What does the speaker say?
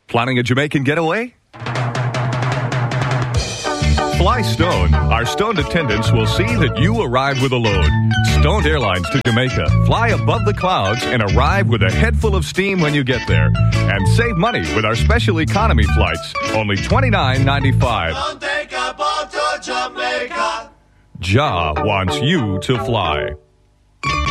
Planning a Jamaican getaway? Fly Stone. Our Stoned attendants will see that you arrive with a load. Stoned Airlines to Jamaica. Fly above the clouds and arrive with a head full of steam when you get there. And save money with our special economy flights. Only $29.95. Don't take a boat to Jamaica. Ja wants you to fly.